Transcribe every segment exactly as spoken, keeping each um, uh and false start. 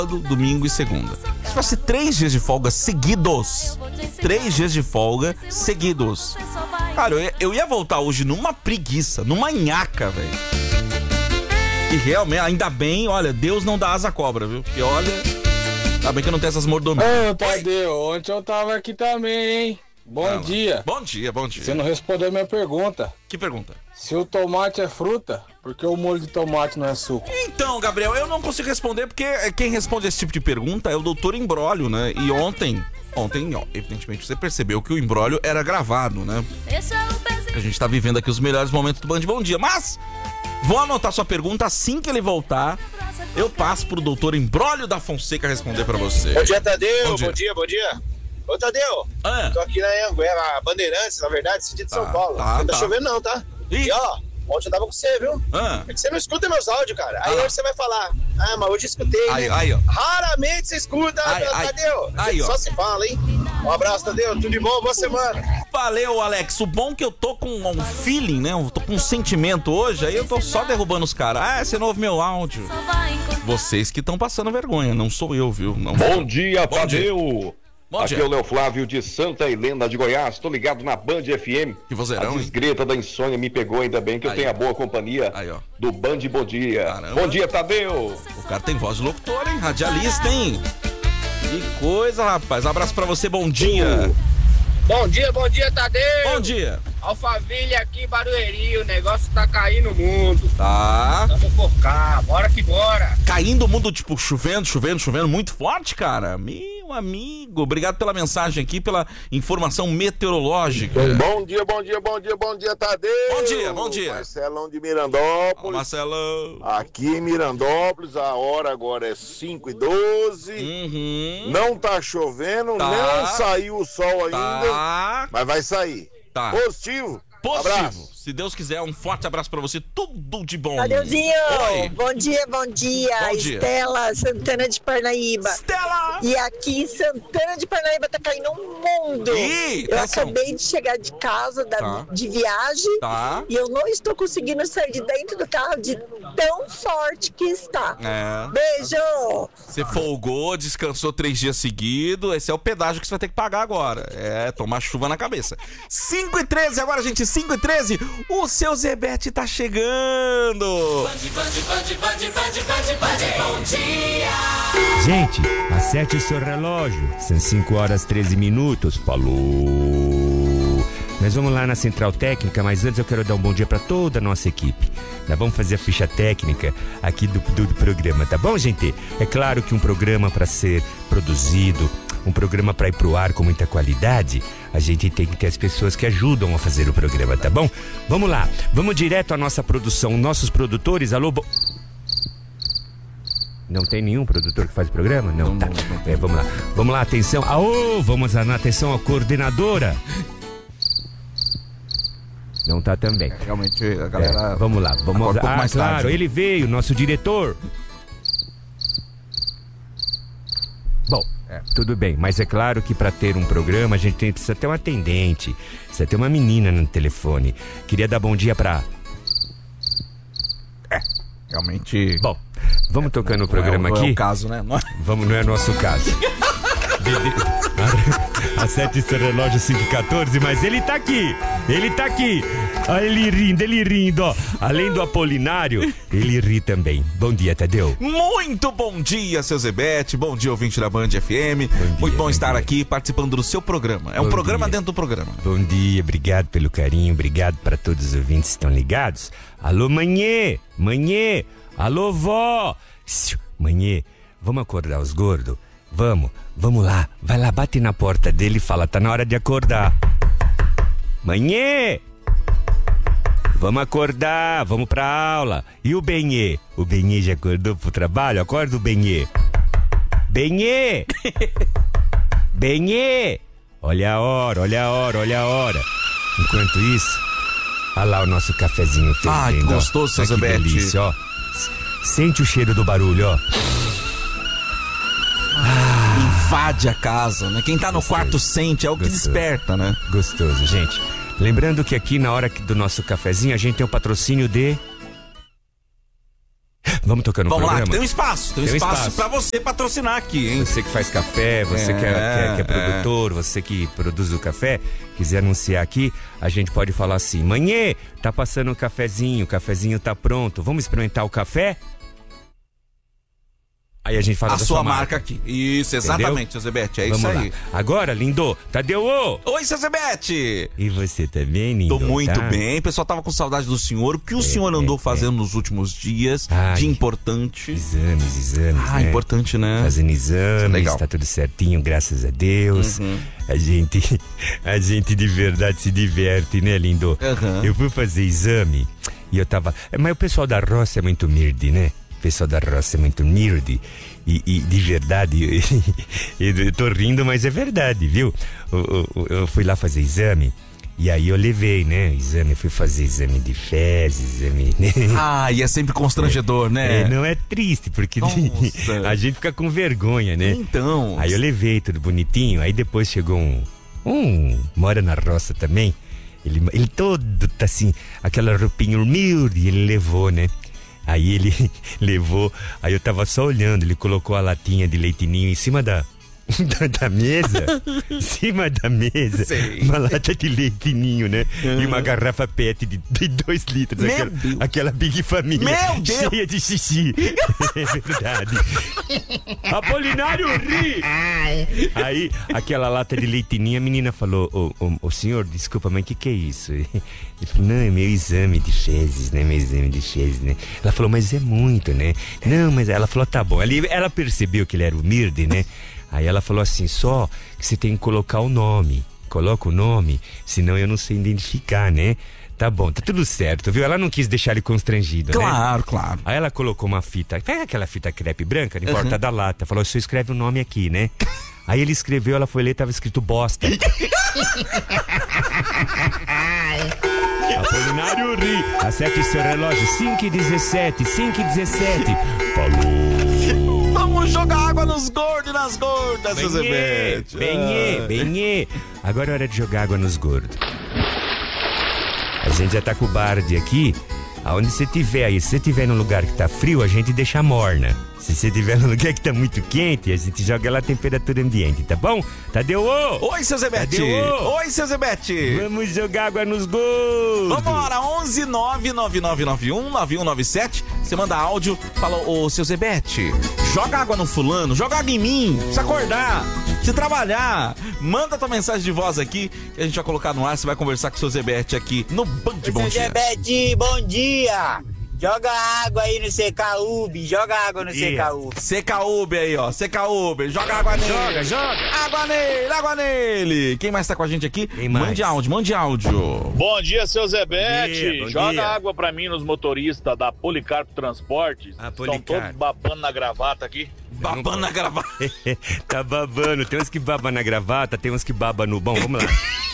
domingo e segunda. Se fosse três dias de folga seguidos, três dias de folga seguidos, cara, eu ia, eu ia voltar hoje numa preguiça, numa nhaca, velho. E realmente, ainda bem, olha, Deus não dá asa à cobra, viu? Porque olha, ainda bem que eu não tenho essas mordomias. Ô, Tadeu, ontem eu tava aqui também, hein? Bom ah, dia. Bom dia, bom dia. Você não respondeu a minha pergunta. Que pergunta? Se o tomate é fruta, por que o molho de tomate não é suco? Então, Gabriel, eu não consigo responder porque quem responde esse tipo de pergunta é o doutor Imbróglio, né? E ontem, ontem, ó, evidentemente você percebeu que o Imbróglio era gravado, né? A gente tá vivendo aqui os melhores momentos do Band Bom Dia, mas vou anotar sua pergunta assim que ele voltar. Eu passo pro doutor Imbróglio da Fonseca responder pra você. Bom dia, Tadeu. Bom dia, bom dia. Bom dia. Ô, Tadeu, ah. tô aqui na Anguera, Bandeirantes, na verdade, sentido de tá, São Paulo. Tá, não tá, tá chovendo não, tá? Ih. E ó, ontem eu tava com você, viu? Ah. É que você não escuta meus áudios, cara. Aí ah. hoje você vai falar, ah, mas hoje eu escutei, aí, né? aí, ó. Raramente você escuta, aí, Tadeu. Aí, ó. Só se fala, hein? Um abraço, Tadeu. Tudo de bom, boa semana. Valeu, Alex. O bom é que eu tô com um feeling, né? Eu tô com um sentimento hoje, aí eu tô só derrubando os caras. Ah, você não ouve meu áudio. Vocês que estão passando vergonha, não sou eu, viu? Não bom sou. dia, bom Tadeu. Dia. Bom Aqui dia. é o Léo Flávio de Santa Helena de Goiás, tô ligado na Band F M. Que vozeirão, a desgreta hein? da insônia me pegou, ainda bem que eu aí, tenho a boa companhia aí, ó. do Band Bom Dia. Caramba. Bom dia, Tadeu. O cara tem voz de locutor, hein? Radialista, hein? Que coisa, rapaz. Abraço pra você, bom dia. Uh. Bom dia, bom dia, Tadeu. Bom dia. Alphaville aqui em Barueri, o negócio tá caindo no mundo. Tá. Vamos por cá, bora que bora. Caindo o mundo, tipo, chovendo, chovendo, chovendo, muito forte, cara. Meu amigo, obrigado pela mensagem aqui, pela informação meteorológica. Bom dia, bom dia, bom dia, bom dia, Tadeu. Bom dia, bom dia. Marcelão de Mirandópolis. Olá, Marcelão. Aqui em Mirandópolis, a hora agora é cinco e doze. Uhum. Não tá chovendo, tá. não saiu o sol ainda, tá. mas vai sair. Tá. Positivo. Positivo. Abraço. Se Deus quiser, um forte abraço pra você. Tudo de bom. Tadeuzinho, Oi. bom dia, bom dia. Bom dia. Estela, Santana de Parnaíba. Estela! E aqui em Santana de Parnaíba tá caindo um mundo. Ih, eu tá acabei são... de chegar de casa, da, tá. de viagem. Tá. E eu não estou conseguindo sair de dentro do carro de tão forte que está. É. Beijo! Você folgou, descansou três dias seguidos. Esse é o pedágio que você vai ter que pagar agora. É, tomar chuva na cabeça. cinco e treze agora, gente. cinco e treze. O seu Zebete tá chegando. Band, band, band, band, band, band, band, bom dia. Gente, acerte o seu relógio. São cinco horas e treze minutos. Falou. Nós vamos lá na Central Técnica, mas antes eu quero dar um bom dia para toda a nossa equipe. Nós vamos fazer a ficha técnica aqui do, do, do programa, tá bom, gente? É claro que um programa para ser produzido, um programa para ir pro ar com muita qualidade, a gente tem que ter as pessoas que ajudam a fazer o programa, tá bom? Vamos lá, vamos direto à nossa produção, nossos produtores, alô... Bo... Não tem nenhum produtor que faz o programa? Não, tá. É, vamos lá, vamos lá, atenção, aô, vamos lá, atenção, a coordenadora. Não tá também. Realmente, a galera... É, vamos lá, vamos lá. Um ah, mais claro, tarde. Ele veio, nosso diretor. Bom, é, tudo bem, mas é claro que para ter um programa a gente tem, precisa ter um atendente, precisa ter uma menina no telefone. Queria dar bom dia pra... É, realmente... Bom, vamos é, tocando o programa é o, aqui. Não é o caso, né? Não é... Vamos, não é nosso caso. Às sete do relógio cinco e quatorze, mas ele tá aqui, ele tá aqui. Olha ele rindo, ele rindo, ó. Além do Apolinário, ele ri também. Bom dia, Tadeu. Muito bom dia, seu Zebete. Bom dia, ouvinte da Band F M. Bom dia, Muito bom, bom estar dia. aqui participando do seu programa. É bom um programa dia. dentro do programa. Bom dia, obrigado pelo carinho, obrigado para todos os ouvintes que estão ligados. Alô, manhê, manhê, alô, vó. Manhê, vamos acordar os gordos? Vamos, vamos lá, vai lá, bate na porta dele e fala, tá na hora de acordar. Manhê! Vamos acordar, vamos pra aula. E o Benê? O Benê já acordou pro trabalho? Acorda o Benê. Benê! Benê! Olha a hora, olha a hora, olha a hora. Enquanto isso, olha lá o nosso cafezinho fervendo. Ai, que gostoso, seu Zebete. Que delícia, ó. Sente o cheiro do barulho, ó. Invade a casa, né? Quem tá no Gostoso. quarto sente, é o que Gostoso. desperta, né? Gostoso, gente. Lembrando que aqui na hora do nosso cafezinho a gente tem o patrocínio de... Vamos tocar no Vamos programa? lá, tem um espaço, tem um Tem um espaço, espaço. pra você patrocinar aqui, hein? Você que faz café, você É, que, é, que, é, que é é. produtor, você que produz o café, quiser anunciar aqui, a gente pode falar assim: Manhê, tá passando um cafezinho, o cafezinho tá pronto, vamos experimentar o café? Aí a gente fala A da sua sua marca aqui. Isso, exatamente, seu Zebete, é Vamos isso lá. aí. Agora, lindo, Tadeu! ô! Oi, seu Zebete! E você tá bem, lindo? Tô muito tá? bem, o pessoal tava com saudade do senhor. O que o senhor andou é, fazendo nos últimos dias Ai. de importante? Exames, exames, Ah, né? importante, né? Fazendo exames, Legal. tá tudo certinho, graças a Deus. A gente, a gente de verdade se diverte, né, lindo? Uhum. Eu fui fazer exame e eu tava... Mas o pessoal da roça é muito mirde, né? O pessoal da roça é muito mirde. E, e de verdade, eu, eu tô rindo, mas é verdade, viu? Eu, eu, eu fui lá fazer exame. E aí eu levei, né? Exame, eu fui fazer exame de fezes, exame... Ah, e é sempre constrangedor, né? É, não é triste, porque Nossa. a gente fica com vergonha, né? Então. Aí eu levei tudo bonitinho, aí depois chegou um... Um mora na roça também. Ele, ele todo tá assim, aquela roupinha humilde, ele levou, né? Aí ele levou, aí eu tava só olhando, ele colocou a latinha de leitinho em cima da... Da, da mesa, em cima da mesa, Sei. uma lata de leitinho, né? E uma garrafa pet de, de dois litros, Meu aquela, Deus. aquela Big Família, Meu Deus. cheia de xixi. É verdade. Apolinário ri! Aí, aquela lata de leitinho, a menina falou: Ô ô, ô, senhor, desculpa, mas o que, que é isso? Ele falou: não, é meu exame de fezes, né? Meu exame de fezes, né? Ela falou: mas é muito, né? Não, mas ela falou: tá bom. Ali, ela percebeu que ele era humilde, né? Aí ela falou assim: só que você tem que colocar o nome. Coloca o nome, senão eu não sei identificar, né? Tá bom, tá tudo certo, viu? Ela não quis deixar ele constrangido, Claro, né? claro. Aí ela colocou uma fita, pega aquela fita crepe branca, não importa, Uhum. da lata. Falou: você escreve o nome aqui, né? Aí ele escreveu, ela foi ler, tava escrito bosta. Apolinário ri. Acerte seu relógio, cinco e dezessete, cinco e dezessete. Falou. Vamos jogar água nos gordos e nas gordas, seu Benê, Zebete. benê, Ai. benê. Agora é hora de jogar água nos gordos. A gente já tá com o barde aqui. Aonde você tiver aí, se você tiver num lugar que tá frio, a gente deixa morna. Se você tiver num lugar que tá muito quente, a gente joga lá a temperatura ambiente, tá bom? Tadeu! ô! Oi, seu Zebete. Tadeu! Oi, seu Zebete. Vamos jogar água nos gordos! Vambora, onze nove nove nove nove um nove um nove sete. Você manda áudio, fala: ô, seu Zebete, joga água no fulano, joga água em mim, se acordar, se trabalhar. Manda tua mensagem de voz aqui que a gente vai colocar no ar. Você vai conversar com o seu Zebete aqui no Band Bom Dia. Zebete, bom dia! Joga água aí no C K U B, joga água no C K U B. C K U B aí, ó. C K U B, joga água nele. Joga, joga. Água nele, água nele. Quem mais tá com a gente aqui? Quem mais? Mande áudio, mande áudio. Bom dia, seu Bom Zebete. dia, bom Joga dia. água pra mim nos motoristas da Policarpo Transportes. A Estão Policarpo. todos babando na gravata aqui. Babando na gravata. Tá babando, tem uns que babam na gravata, tem uns que babam no... Bom, vamos lá.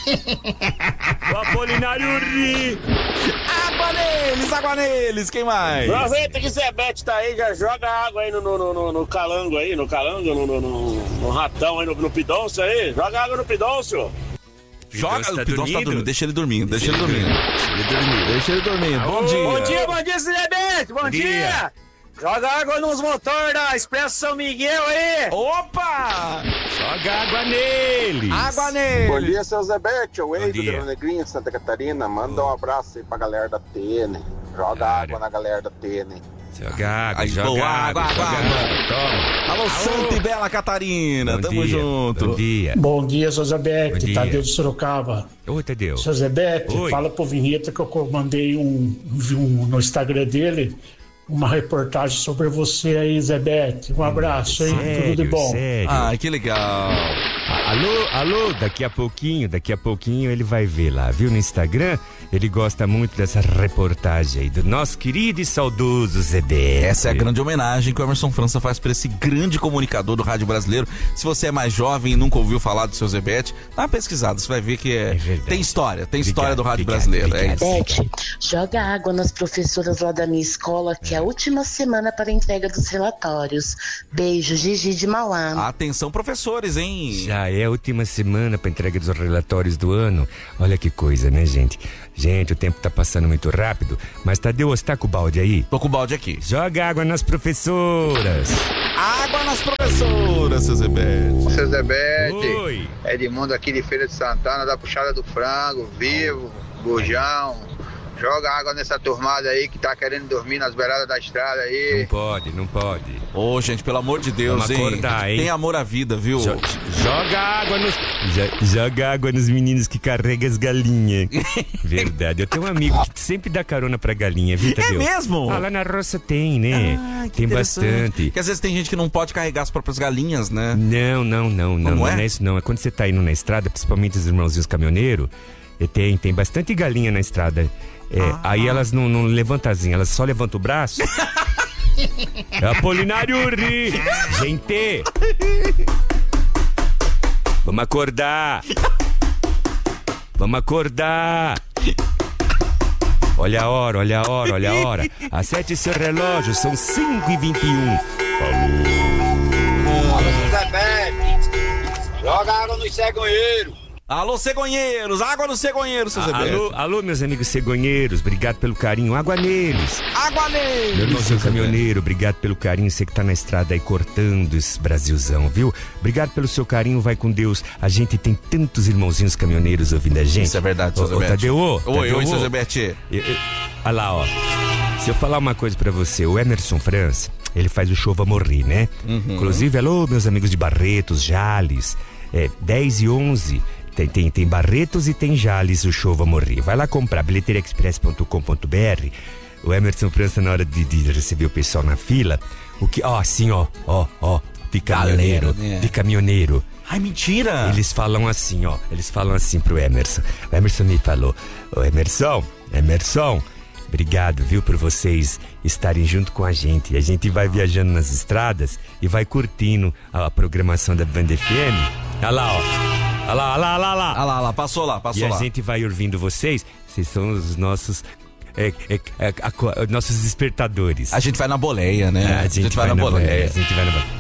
O Apolinário ri. Água neles, água neles. Quem mais? Aproveita que Zebete tá aí, já joga água aí no, no, no, no calango aí, no calango, no, no, no, no ratão aí, no, no pidoncio aí. Joga água no pidoncio. Joga, Pidoncio o tá Pidoncio tá dormindo? dormindo. Deixa ele dormindo, deixa ele dormindo. Deixa ele dormir. Deixa ele dormindo. Bom dia. Bom dia, bom dia, Zebete. Bom, Bom dia. dia. Joga água nos motores da Expresso São Miguel aí. Opa! Joga água neles. Água neles. Bom dia, seu Zebete, o Eido dia. da Negrinha, Santa Catarina. Manda um abraço aí pra galera da T N. Joga Cara. água na galera da T N. Joga água, Aí, joga boa, água, água, joga água. água. Toma. Alô, Santa e Bela Catarina. Bom Tamo dia, junto. Bom dia. Bom dia, seu Bom Zebete, dia. Tadeu de Sorocaba. Oi, Tadeu. Seu Zebete, Oi. fala pro Vinheta que eu mandei um, um no Instagram dele uma reportagem sobre você aí, Zebete. Um abraço, hein? Sério, Tudo de bom. sério. Ai, que legal. Alô, alô, daqui a pouquinho, daqui a pouquinho ele vai ver lá, viu? No Instagram, ele gosta muito dessa reportagem aí do nosso querido e saudoso Zebete. Essa é a grande homenagem que o Emerson França faz pra esse grande comunicador do rádio brasileiro. Se você é mais jovem e nunca ouviu falar do seu Zebete, dá uma pesquisada, você vai ver que é, É verdade. tem história, tem Obrigado, história do rádio obrigado, brasileiro. É obrigado. isso. Bete, joga água nas professoras lá da minha escola, que é a última semana para a entrega dos relatórios. Beijo, Gigi de Mauá. Atenção, professores, hein? Já Ah, é a última semana para entrega dos relatórios do ano. Olha que coisa, né, gente? Gente, o tempo tá passando muito rápido. Mas Tadeu, você tá com o balde aí? Tô com o balde aqui. Joga água nas professoras. Água nas professoras, seu Zebete. Seu Zebete. Oi. Edmundo aqui de Feira de Santana, da Puxada do Frango, Vivo, Burjão. Joga água nessa turmada aí que tá querendo dormir nas beiradas da estrada aí. Não pode, não pode. Ô, gente, pelo amor de Deus, Vamos hein? acordar, hein? Tem amor à vida, viu? Jo- joga água nos... Jo- joga água nos meninos que carregam as galinhas. Verdade. Eu tenho um amigo que sempre dá carona pra galinha, viu, Tadeu? É mesmo? Ah, lá na roça tem, né? Ah, que tem interessante. bastante. Porque às vezes tem gente que não pode carregar as próprias galinhas, né? Não, não, não, não. Como Não é? é isso, não. É quando você tá indo na estrada, principalmente os irmãozinhos caminhoneiros, e tem, tem bastante galinha na estrada. É, Ah. Aí elas não, não levantam asinha, elas só levantam o braço. É Apolinário ri. Gente! Vamos acordar! Vamos acordar! Olha a hora, olha a hora, olha a hora. Acerte seu relógio, são cinco e vinte e um. Falou! Alô, seu Zebete. Joga água nos cegonheiros. Alô, cegonheiros! Água no cegonheiro, seu Zebete. Alô, alô, meus amigos cegonheiros, obrigado pelo carinho. Água neles! Água neles! Meu irmãozinho caminhoneiro, obrigado pelo carinho. Você que tá na estrada aí cortando esse Brasilzão, viu? Obrigado pelo seu carinho, vai com Deus. A gente tem tantos irmãozinhos caminhoneiros ouvindo a gente. Isso é verdade, seu Ô, ô, Zebete. Tadeu, ô, Oi, Tadeu, oi, ô. seu Zebete. Eu- eu- Olha lá, ó. Se eu falar uma coisa pra você, o Emerson França, ele faz o show Vai Morrer, né? Uhum. Inclusive, alô, meus amigos de Barretos, Jales, é, dez e onze. Tem, tem, tem Barretos e tem Jales, o show Vai Morrer. Vai lá comprar, bilheteria express ponto com ponto b r. O Emerson França, na hora de, de receber o pessoal na fila, o que, ó, assim, ó, ó, ó, de caminhoneiro, Galera, né? de caminhoneiro. Ai, mentira! Eles falam assim, ó, eles falam assim pro Emerson. O Emerson me falou, ô Emerson, Emerson, obrigado, viu, por vocês estarem junto com a gente. A gente vai viajando nas estradas e vai curtindo a, a programação da Band F M. Olha lá, ó. Olha lá, olha lá, olha lá. Ah lá, lá, passou lá, passou E lá. a gente vai ouvindo vocês. Vocês são os nossos... É, é, é, a co- nossos despertadores. A gente vai na boleia, né? É, a, gente vai, na boleia. A gente gente vai na boleia.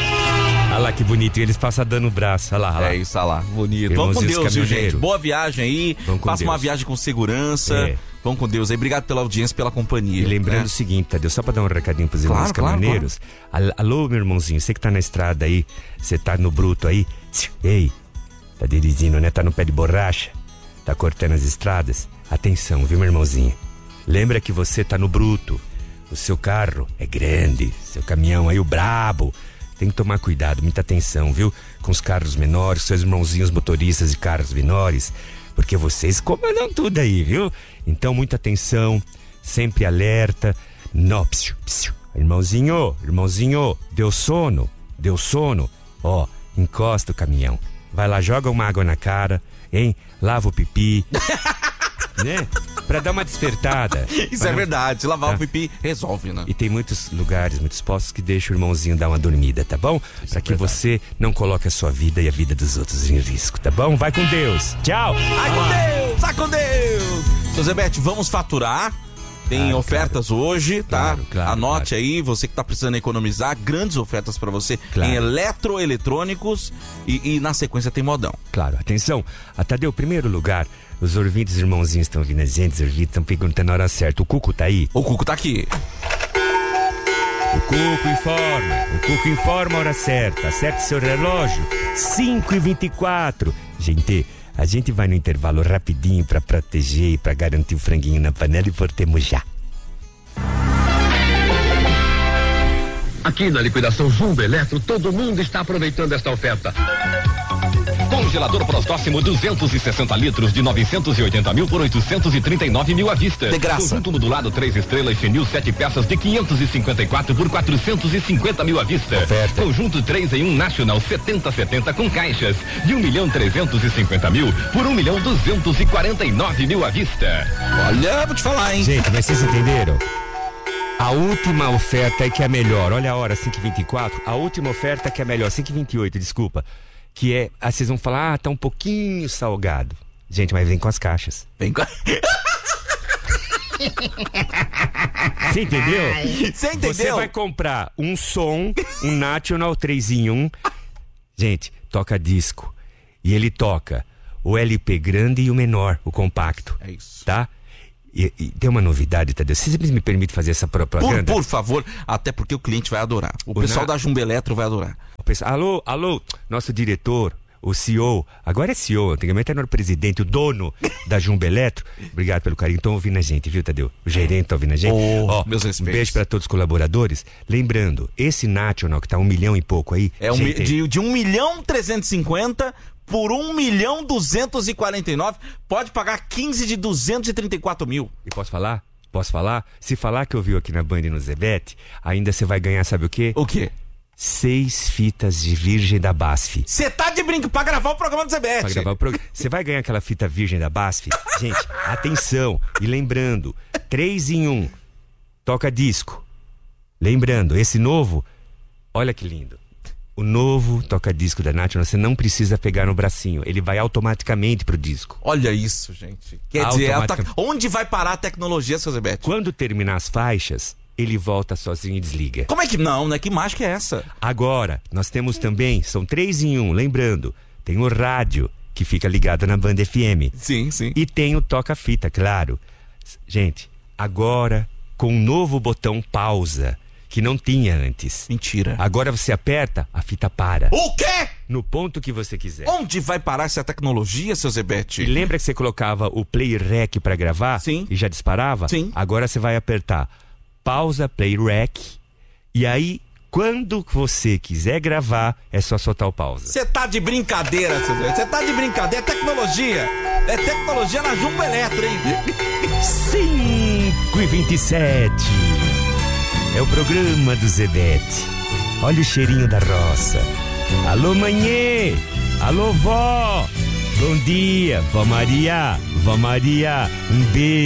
Olha lá que bonito. E eles passam dando o braço. Olha lá, olha lá. É isso, olha lá. Bonito. Vamos com Irmãozinhos Deus, viu, gente? caminhoneiros. Boa viagem aí. Vamos com Faça uma Deus. viagem com segurança. É. Vamos com Deus aí. Obrigado pela audiência, pela companhia. E lembrando né? o seguinte, Tadeu, só pra dar um recadinho pros Claro, irmãos claro, caminhoneiros. Al- Alô, meu irmãozinho, você que tá na estrada aí, você tá no bruto aí. Ei, tá dirigindo, né? Tá no pé de borracha, tá cortando as estradas. Atenção, viu, meu irmãozinho? Lembra que você tá no bruto. O seu carro é grande, seu caminhão aí, o brabo. Tem que tomar cuidado, muita atenção, viu? Com os carros menores, seus irmãozinhos motoristas de carros menores. Porque vocês comandam tudo aí, viu? Então, muita atenção, sempre alerta. Não, psiu, psiu. Irmãozinho, irmãozinho, deu sono, deu sono. Ó, encosta o caminhão. Vai lá, joga uma água na cara, hein? Lava o pipi, né? Pra dar uma despertada. Isso Pra é não- verdade. Se lavar Tá? o pipi, resolve, né? E tem muitos lugares, muitos postos que deixam o irmãozinho dar uma dormida, tá bom? Pra que você não coloque a sua vida e a vida dos outros em risco, tá bom? Vai com Deus. Tchau. Vai com Deus! Vai com Deus! Seu Zebete, vamos faturar. Tem Claro, ofertas hoje, tá? Claro, claro, Anote claro. aí, você que tá precisando economizar, grandes ofertas pra você Claro. em eletroeletrônicos e, e na sequência tem modão. Claro, atenção. A Tadeu, primeiro lugar, os ouvintes irmãozinhos estão vindo a gente, os ouvintes estão perguntando a hora certa. O Cuco tá aí? O Cuco tá aqui. O Cuco informa. O Cuco informa a hora certa. Acerte seu relógio. cinco e vinte e quatro. Gente, a gente vai no intervalo rapidinho pra proteger e pra garantir o franguinho na panela e voltemos já. Aqui na liquidação Jumbo Eletro, todo mundo está aproveitando esta oferta. Congelador Prostóximo duzentos e sessenta litros de novecentos e oitenta mil por oitocentos e trinta e nove mil à vista. De graça. Conjunto modulado três estrelas Chenil sete peças de quinhentos e cinquenta e quatro por quatrocentos e cinquenta mil à vista. Oferta. Conjunto três em um National setenta setenta com caixas de um milhão trezentos e cinquenta mil por um milhão duzentos e quarenta e nove mil à vista. Olha, vou te falar, hein? Gente, mas vocês entenderam? A última oferta é que é a melhor. Olha a hora, cinco e vinte e quatro. A última oferta que é a melhor, cinco e vinte e oito, desculpa. Que é, ah, vocês vão falar, ah, tá um pouquinho salgado. Gente, mas vem com as caixas. Vem com... Você entendeu? Você entendeu? Você vai comprar um som, um National três em um. Gente, toca disco. E ele toca o L P grande e o menor, o compacto. É isso. Tá? E, e tem uma novidade, Tadeu. Você me permite fazer essa propaganda? Por, por favor, até porque o cliente vai adorar. O, o pessoal na... da Jumbo Eletro vai adorar. O pessoal, alô, alô, nosso diretor, o C E O, agora é C E O, antigamente era o presidente, o dono da Jumbo Eletro. Obrigado pelo carinho. Estão ouvindo a gente, viu, Tadeu? O gerente tá ouvindo a gente. Oh, Ó, meus respeitos. Um beijo para todos os colaboradores. Lembrando, esse National, que tá um milhão e pouco aí. É um, gente, de, de um milhão trezentos e cinquenta por um milhão duzentos e quarenta e nove. Pode pagar quinze de duzentos e trinta e quatro mil. E posso falar? Posso falar? Se falar que eu vi aqui na Band e no Zebete, ainda você vai ganhar, sabe o quê? O quê? Seis fitas de virgem da B A S F. Você tá de brinco pra gravar o programa do Zebete. Pra gravar o programa. Você vai ganhar aquela fita virgem da B A S F? Gente, atenção. E lembrando, três em um. Toca disco. Lembrando, esse novo, olha que lindo. O novo toca-disco da National, você não precisa pegar no bracinho. Ele vai automaticamente pro disco. Olha isso, gente. Quer dizer, tá... onde vai parar a tecnologia, seu Zebete? Quando terminar as faixas, ele volta sozinho e desliga. Como é que não, né? Que mágica é essa? Agora, nós temos também, são três em um, lembrando, tem o rádio, que fica ligado na Band F M. Sim, sim. E tem o toca-fita, claro. Gente, agora, com um novo botão pausa, que não tinha antes. Mentira. Agora você aperta, a fita para. O quê? No ponto que você quiser. Onde vai parar essa tecnologia, seu Zebete? E lembra que você colocava o play rec pra gravar? Sim. E já disparava? Sim. Agora você vai apertar pausa, play rec. E aí, quando você quiser gravar, é só soltar o pausa. Você tá de brincadeira, seu Zebete. Você tá de brincadeira. É tecnologia. É tecnologia na Jumbo Eletro, hein? cinco e vinte e sete. É o programa do Zebete. Olha o cheirinho da roça. Alô, manhê! Alô, vó! Bom dia, vó Maria! Vó Maria, um beijo.